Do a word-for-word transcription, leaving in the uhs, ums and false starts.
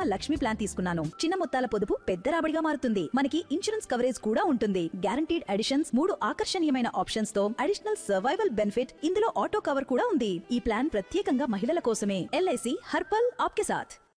Lakshmi plan తీసుకున్నాను. చిన్న మొత్తాల పొదుపు పెద్ద రాబడిగా మారుతుంది. మనకి ఇన్సూరెన్స్ కవరేజ్ కూడా ఉంటుంది. గ్యారంటీడ్ అడిషన్స్, మూడు ఆకర్షణీయమైన ఆప్షన్స్ తో అడిషనల్ సర్వైవల్ బెనిఫిట్, ఇందులో ఆటో కవర్ కూడా ఉంది. ఈ ప్లాన్ ప్రత్యేకంగా మహిళల కోసమే. ఎల్ఐసి హర్పల్ ఆప్కే సాథ్.